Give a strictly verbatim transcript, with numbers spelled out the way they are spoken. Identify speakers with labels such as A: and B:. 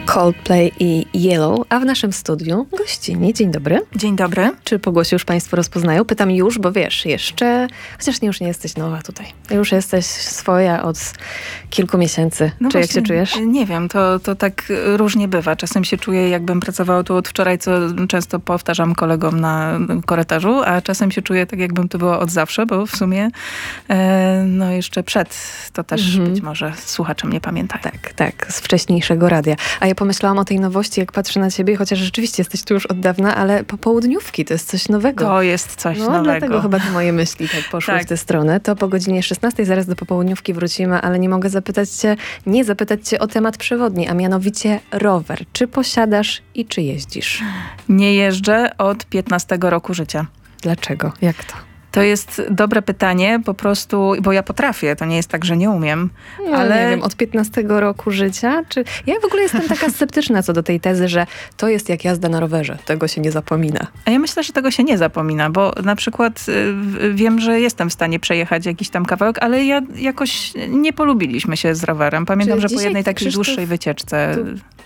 A: Coldplay i Yellow, a w naszym studiu gościni. Dzień dobry.
B: Dzień dobry.
A: Czy po głosie już państwo rozpoznają? Pytam już, bo wiesz, jeszcze, chociaż nie, już nie jesteś nowa tutaj. Już jesteś swoja od kilku miesięcy.
B: No
A: Czy
B: właśnie,
A: jak się czujesz?
B: Nie wiem, to, to tak różnie bywa. Czasem się czuję, jakbym pracowała tu od wczoraj, co często powtarzam kolegom na korytarzu, a czasem się czuję tak, jakbym tu była od zawsze, bo w sumie e, no jeszcze przed to też mhm. być może słuchacze mnie pamiętają.
A: Tak, tak, z wcześniejszego radia. A ja pomyślałam o tej nowości, jak patrzę na ciebie, chociaż rzeczywiście jesteś tu już od dawna, ale popołudniówki to jest coś nowego.
B: To jest coś
A: no,
B: nowego.
A: Dlatego chyba te moje myśli tak poszły tak. w tę stronę. To po godzinie szesnastej zaraz do popołudniówki wrócimy, ale nie mogę zapytać cię, nie zapytać cię o temat przewodni, a mianowicie rower. Czy posiadasz i czy jeździsz?
B: Nie jeżdżę od piętnastego roku życia.
A: Dlaczego? Jak to?
B: To jest dobre pytanie, po prostu, bo ja potrafię, to nie jest tak, że nie umiem.
A: No,
B: ale
A: nie wiem, od piętnastego roku życia? Czy... Ja w ogóle jestem taka sceptyczna co do tej tezy, że to jest jak jazda na rowerze. Tego się nie zapomina.
B: A ja myślę, że tego się nie zapomina, bo na przykład y, wiem, że jestem w stanie przejechać jakiś tam kawałek, ale ja jakoś nie polubiliśmy się z rowerem. Pamiętam, Czy że po jednej takiej Krzysztof...
A: dłuższej
B: wycieczce...
A: Tu